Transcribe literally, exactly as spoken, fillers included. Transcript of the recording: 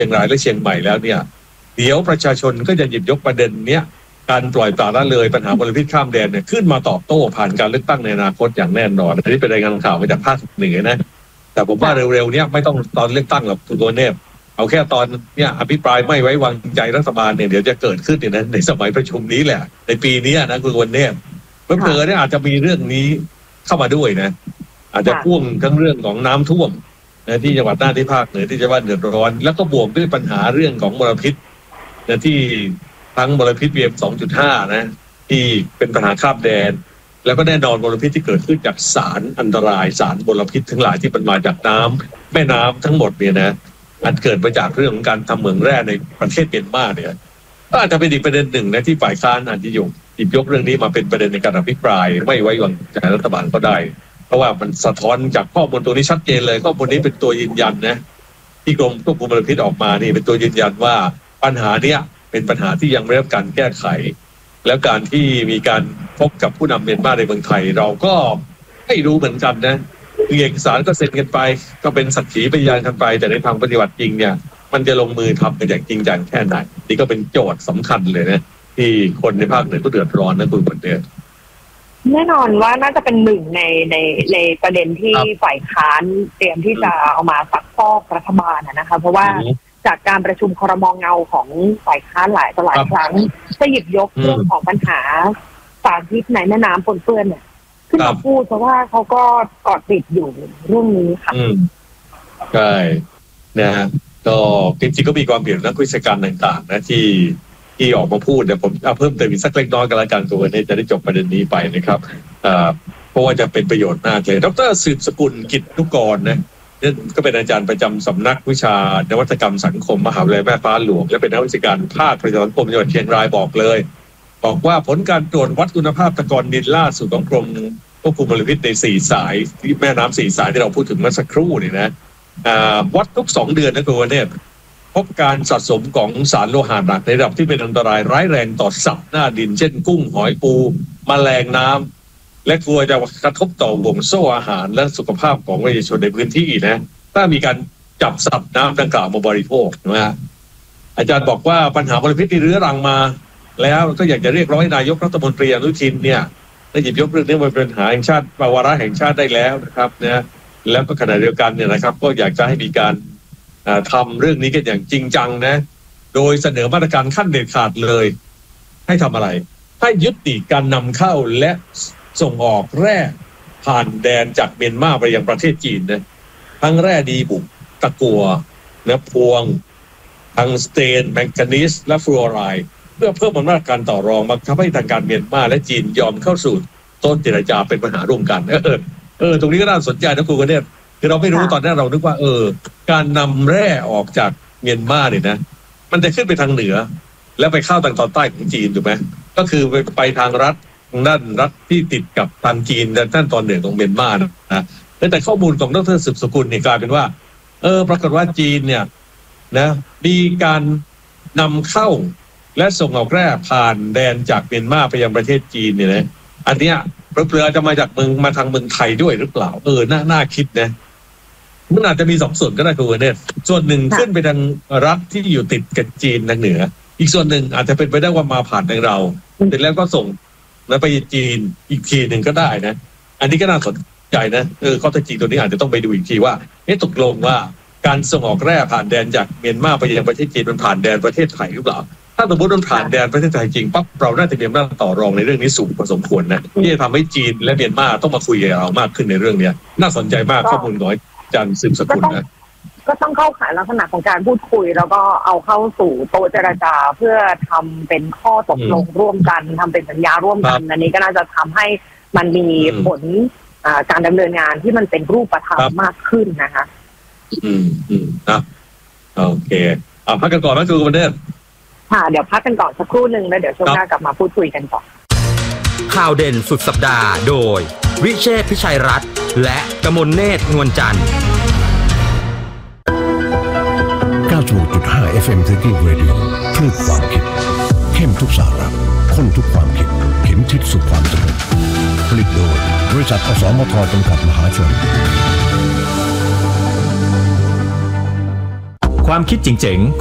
ชียงรายและเชียงใหม่แล้วเนี่ยเดี๋ยวประชาชนก็จะหยิบยกประเด็นเนี้ยการปล่อยปละละเลยปัญหามลพิษข้ามแดนเนี่ยขึ้นมาตอบโต้ผ่านการเลือกตั้งในอนาคตอย่างแน่นอนอันนี้เป็นรายงานข่าวมาจากภาคเหนือนะแต่ผมว่าเร็วๆเนี้ยไม่ต้องตอนเลือกตั้งหรอกคุณตัวเนบเอาแค่ตอนเนี้ยอภิปรายไม่ไว้วางใจรัฐบาลเนี่ยเดี๋ยวจะเกิดขึ้นเนี่ยนะในสมัยประชุมนี้แหละในปีนี้นะคุณตัวเนบเผลอๆเนี่ยอาจจะมีเรื่องนี้เข้ามาด้วยนะอาจจะพ่วงทั้งเรื่องของน้ำท่วมนะที่จังหวัดน่านที่ภาคเหนือที่จะว่าเดือดร้อนแล้วก็บวกด้วยปัญหาเรื่องของมลพิษนะที่ทั้งมลพิษ พี เอ็ม สองจุดห้า นะที่เป็นปัญหาข้ามแดนแล้วก็แน่นอนมลพิษที่เกิดขึ้นจากสารอันตรายสารมลพิษทั้งหลายที่มันมาจากน้ำแม่น้ำทั้งหมดเนี่ยนะอันเกิดมาจากเรื่องของการทำเหมืองแร่ในประเทศเมียนมาเนี่ยก็อาจจะเป็นอีกประเด็นหนึ่งนะที่ฝ่ายค้านอาจจะหยิบยกเรื่องนี้มาเป็นประเด็นในการอภิปรายไม่ไว้วางใจรัฐบาลก็ได้เพราะว่ามันสะท้อนจากข้อมูลตัวนี้ชัดเจนเลยข้อมูลนี้เป็นตัวยืนยันนะที่กรมควบคุมมลพิษออกมานี่เป็นตัวยืนยันว่าปัญหาเนี้ยเป็นปัญหาที่ยังไม่ได้รับการแก้ไขแล้วการที่มีการพบกับผู้นำเมียนมาในเมืองไทยเราก็ไม่รู้เหมือนกันนะเอกสารก็เซ็นกันไปก็เป็นสักขีพยานกันไปแต่ในทางปฏิบัติจริงเนี่ยมันจะลงมือทำกันอย่างจริงจังแค่ไหนนี่ก็เป็นโจทย์สำคัญเลยนะที่คนในภาคเหนือก็เดือดร้อนนะคุณผลเดือดแน่นอนว่าน่าจะเป็นหนึ่งในในในประเด็นที่ฝ่ายค้านเตรียมที่จะเอามาซักฟอกรัฐบาลนะคะเพราะว่าจากการประชุมครม.เงาของฝ่ายค้านหลายต่อหลายครั้งจะหยิบยกเรื่องของปัญหาสารพิษในแม่น้ำปนเปื้อนเนี่ยขึ้นมาพูดเพราะว่าเขาก็กอดติดอยู่เรื่องนี้ค่ะใช่นะฮะก็จริงๆก็มีความเห็นนักวิชาการต่างๆนะที่ที่ออกมาพูดเดี๋ยวผมเอาเพิ่มเติมอีกสักเล็กน้อยกันละกันตัวนี้จะได้จบประเด็นนี้ไปนะครับเพราะว่าจะเป็นประโยชน์มากเลยดร.สืบสกุลกิจนุกรนะนี่ก็เป็นอาจารย์ประจำสำนักวิชานวัตกรรมสังคมมหาวิทยาลัยแม่ฟ้าหลวงและเป็นนักวิชาการภาคประชาสังคมจังหวัดเชียงรายบอกเลยบอกว่าผลการตรวจวัดคุณภาพตะกอนดินล่าสุดของกรมควบคุมมลพิษในสี่สายที่แม่น้ำสี่สายที่เราพูดถึงเมื่อสักครู่นี่นะวัดทุกสองเดือนนะคุณวันนี้พบการสะสมของสารโลหะหนักในระดับที่เป็นอันตรายร้ายแรงต่อสัตว์หน้าดินเช่นกุ้งหอยปูแมลงน้ำและกลัวจะกระทบต่อห่วงโซ่อาหารและสุขภาพของประชาชนในพื้นที่นะถ้ามีการจับสัตว์น้ำดังกล่าวมาบริโภคนะฮะอาจารย์บอกว่าปัญหามลพิษที่เรื้อรังมาแล้วก็อยากจะเรียกร้องให้นายกรัฐมนตรีอนุทินเนี่ยได้หยิบยกเรื่องนี้มาเป็นปัญหาแห่งชาติวาระแห่งชาติได้แล้วนะครับนะแล้วก็ขณะเดียวกันเนี่ยนะครับก็อยากจะให้มีการทำเรื่องนี้กันอย่างจริงจังนะโดยเสนอมาตรการขั้นเด็ดขาดเลยให้ทำอะไรให้ยุติการนำเข้าและส่งออกแร่ผ่านแดนจากเมียนมาไปยังประเทศจีนนะทั้งแร่ดีบุกตะกัวนะพวงทั้งสเตนแมงกานีสและฟลูออไรด์เพื่อเพิ่มอำนาจการต่อรองบังคับให้ทางการเมียนมาและจีนยอมเข้าสู่โต๊ะเจรจาเป็นปัญหาร่วมกันเออเออตรงนี้ก็น่าสนใจนะคุณกเนศคือเราไม่รู้ตอนนี้เรานึกว่าเออการนำแร่ออกจากเมียนมาเนี่ยนะมันจะขึ้นไปทางเหนือแล้วไปเข้าทางตอนใต้ของจีนถูกไหมก็คือไปไปทางรัฐด้านรัฐที่ติดกับทางจีนด้านตอนเหนือของเมียนมานะแต่ข้อมูลของดร.สืบสกุลเนี่ยกลายเป็นว่าเออปรากฏว่าจีนเนี่ยนะมีการนำเข้าและส่งออกแร่ผ่านแดนจากเมียนมาไปยังประเทศจีนเนี่ยนะอันเนี้ยเปลือจะมาจากเมืองมาทางเมืองไทยด้วยหรือเปล่าเออน่าน่าคิดนะมันอาจจะมีสองส่วนก็ได้คุณเนี่ยส่วนหนึ่งขึ้นไปทางรัฐที่อยู่ติดกับจีนทางเหนืออีกส่วนหนึ่งอาจจะเป็นไปได้ว่ามาผ่านทางเราเสร็จแล้วก็ส่งแล้วไปจีนอีกทีหนึ่งก็ได้นะอันนี้ก็น่าสนใจนะเออข้อเท็จจริงตัวนี้อาจจะต้องไปดูอีกทีว่าเอ๊ะตกลงว่าการส่งออกแร่ผ่านแดนจากเมียนมาไปยังประเทศจีนมันผ่านแดนประเทศไทยหรือเปล่าถ้าสมมติมันผ่านแดนประเทศไทยจริงปั๊บเราน่าจะมีอำนาจต่อรองในเรื่องนี้สูงพอสมควรนะที่จะทำให้จีนและเมียนมาต้องมาคุยกับเรามากขึ้นในเรื่องนี้น่าสนใจมากข้อมูลของอาจารย์สืบสกุลนะก็ต้องเข้าข่ายลักษณะของการพูดคุยแล้วก็เอาเข้าสู่โต๊ะเจรจาเพื่อทำเป็นข้อตกลงร่วมกันทำเป็นสัญญาร่วมกันอันนี้ก็น่าจะทำให้มันมีผลการดำเนินงานที่มันเป็นรูปธรรมมากขึ้นนะคะอืมอืมนะโอเคอ่ะพักกันก่อนนะคุณวันเดชค่ะเดี๋ยวพักกันก่อนสักครู่หนึ่งแล้วเดี๋ยวช่วงหน้ากลับมาพูดคุยกันต่อข่าวเด่นสุดสัปดาห์โดยวิเชษฐ์พิชัยรัตน์และกมลเนตรนวลจันทร์เก้าสิบหกจุดห้า เอฟ เอ็ม Thinking Radio คลื่นความคิดเข้มทุกสาระข้นทุกความคิดเข็มทิศสู่ความสงบผลิตโดยบริษัทอสมทจำกัดมหาชนความคิดเจ๋งๆ